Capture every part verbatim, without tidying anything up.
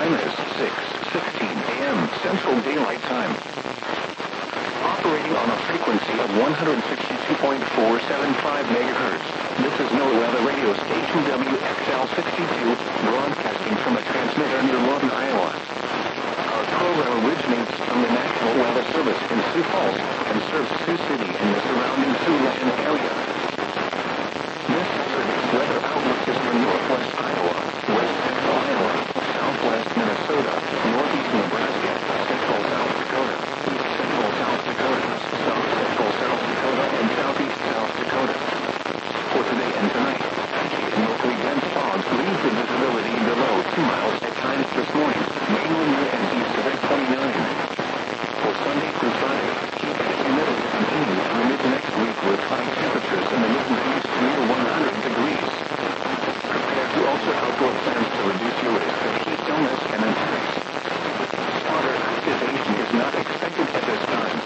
time is six sixteen a m Central Daylight Time. Operating on a frequency of one hundred sixty-two point four seven five megahertz, this is NOAA Weather Radio Station W X L sixty-two, broadcasting from a transmitter near Lawton, Iowa. Our program originates from the National Weather Service in Sioux Falls and serves Sioux City and the surrounding Siouxland area. This Saturday's weather outlook is for northwest Iowa, west central Iowa, southwest Minnesota, northeast Nebraska, central South Dakota, east central South Dakota, south central South Dakota, and southeast South Dakota. For today and tonight, patchy and locally dense fog leaves the visibility below two miles at times this morning, mainly near and east of X twenty-nine. For Sunday through Friday, heat and humidity continue through mid-next week with high temperatures in the mid-nineties to near one hundred degrees. Prepare to alter outdoor plans to reduce your risk of heat illness and injuries. Spotter activation is not expected at this time.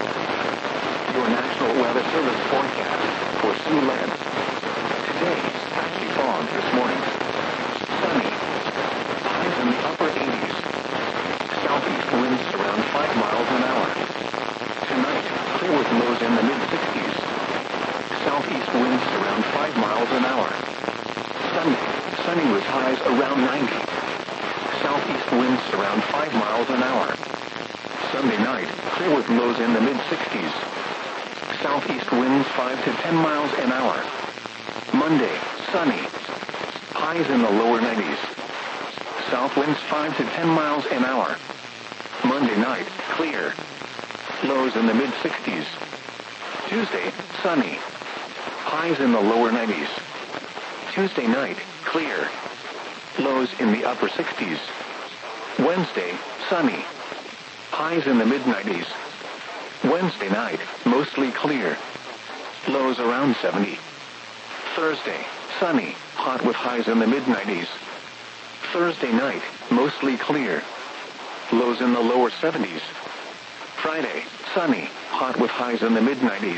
Your National Weather Service forecast for Siouxland. Today, patchy fog this morning. Sunny. Highs in the upper eighties. Southeast winds around five miles an hour. Tonight, clear with lows in the mid-sixties. Southeast winds around five miles an hour. Sunday, sunny with highs around ninety. Southeast winds around five miles an hour. Sunday night, clear with lows in the mid-sixties. Southeast winds five to ten miles an hour. Monday, sunny. Highs in the lower nineties. South winds five to ten miles an hour. Monday night, clear. Lows in the mid-sixties. Tuesday, sunny. Highs in the lower nineties. Tuesday night, clear. Lows in the upper sixties. Wednesday, sunny. Highs in the mid-nineties. Wednesday night, mostly clear. Lows around seventy. Thursday, sunny, hot with highs in the mid-nineties. Thursday night, mostly clear. Lows in the lower seventies. Friday, sunny, hot with highs in the mid-nineties.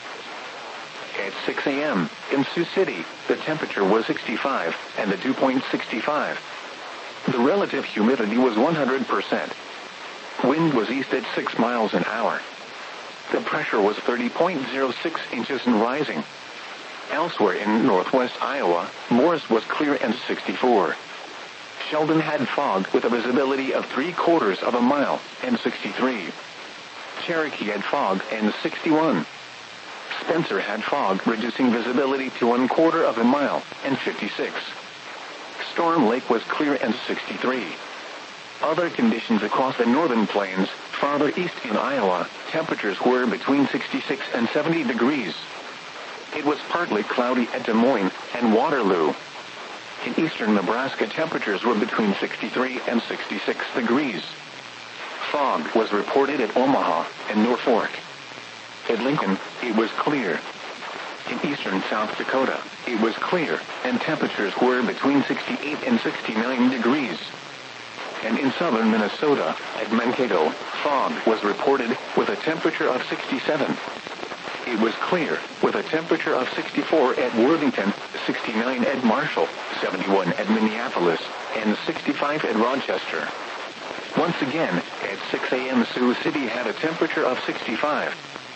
At six a m in Sioux City, the temperature was sixty-five and the dew point sixty-five. The relative humidity was one hundred percent. Wind was east at six miles an hour. The pressure was thirty point zero six inches and rising. Elsewhere in northwest Iowa, Morris was clear and sixty-four. Sheldon had fog with a visibility of three quarters of a mile and sixty-three. Cherokee had fog and sixty-one. Spencer had fog reducing visibility to one quarter of a mile and fifty-six. Storm Lake was clear and sixty-three. Other conditions across the northern plains, farther east in Iowa, temperatures were between sixty-six and seventy degrees. It was partly cloudy at Des Moines and Waterloo. In eastern Nebraska, temperatures were between sixty-three and sixty-six degrees. Fog was reported at Omaha and Norfolk. At Lincoln, it was clear. In eastern South Dakota, it was clear, and temperatures were between sixty-eight and sixty-nine degrees. And in southern Minnesota, at Mankato, fog was reported with a temperature of sixty-seven. It was clear, with a temperature of sixty-four at Worthington, sixty-nine at Marshall, seventy-one at Minneapolis, and sixty-five at Rochester. Once again, at six a m Sioux City had a temperature of sixty-five.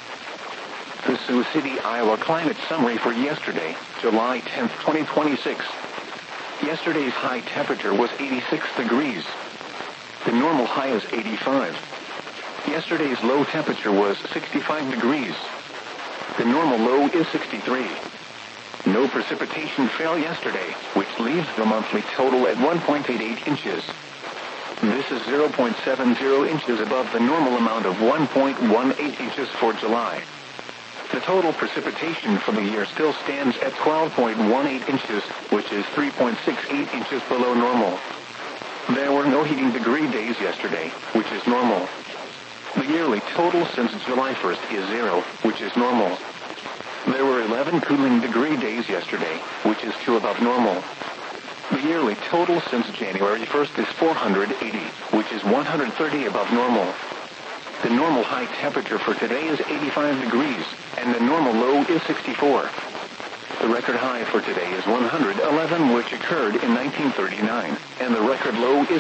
The Sioux City, Iowa climate summary for yesterday, July tenth, twenty twenty-six. Yesterday's high temperature was eighty-six degrees. The normal high is eighty-five. Yesterday's low temperature was sixty-five degrees. The normal low is sixty-three. No precipitation fell yesterday, which leaves the monthly total at one point eight eight inches. This is zero point seven zero inches above the normal amount of one point one eight inches for July. The total precipitation for the year still stands at twelve point one eight inches, which is three point six eight inches below normal. There were no heating degree days yesterday, which is normal. The yearly total since July first is zero, which is normal. There were eleven cooling degree days yesterday, which is two above normal. The yearly total since January first is four hundred eighty, which is one hundred thirty above normal. The normal high temperature for today is eighty-five degrees, and the normal low is sixty-four. The record high for today is one hundred eleven, which occurred in nineteen thirty-nine, and the record low is